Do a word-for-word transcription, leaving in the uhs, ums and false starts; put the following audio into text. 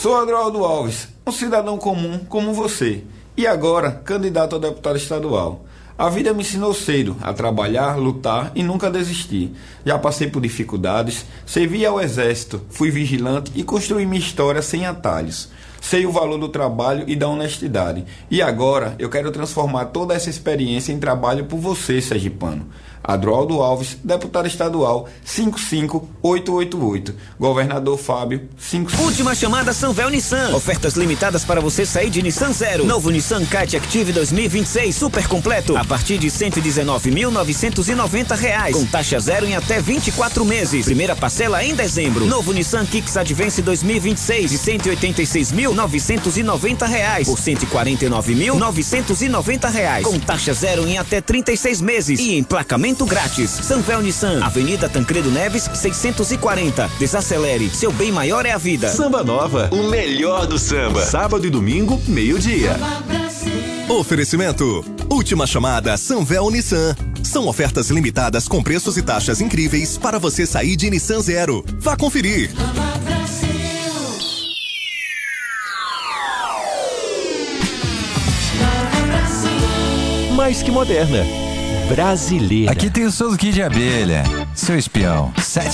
Sou Adroaldo Alves, um cidadão comum como você, e agora candidato a deputado estadual. A vida me ensinou cedo a trabalhar, lutar e nunca desistir. Já passei por dificuldades, servi ao exército, fui vigilante e construí minha história sem atalhos. Sei o valor do trabalho e da honestidade. E agora eu quero transformar toda essa experiência em trabalho por você, sergipano. Adroaldo Alves, deputado estadual cinco cinco oito oito oito. Governador Fábio cinco cinco. Última chamada Sanvel Nissan. Ofertas limitadas para você sair de Nissan Zero. Novo Nissan Kite Active dois mil e vinte e seis super completo a partir de cento e dezenove mil novecentos e noventa reais, com taxa zero em até vinte e quatro meses. Primeira parcela em dezembro. Novo Nissan Kicks Advance dois mil e vinte e seis de cento e oitenta e seis mil novecentos e noventa reais por cento e quarenta e nove mil novecentos e noventa reais, com taxa zero em até trinta e seis meses e emplacamento grátis. Sanvel Nissan, Avenida Tancredo Neves seiscentos e quarenta. Desacelere, seu bem maior é a vida. Samba Nova, o melhor do samba. Sábado e domingo, meio-dia. Oferecimento. Última chamada Sanvel Nissan. São ofertas limitadas com preços e taxas incríveis para você sair de Nissan Zero. Vá conferir. Mais que moderna. Brasileira. Aqui tem o Suzuki de abelha, seu espião. Sete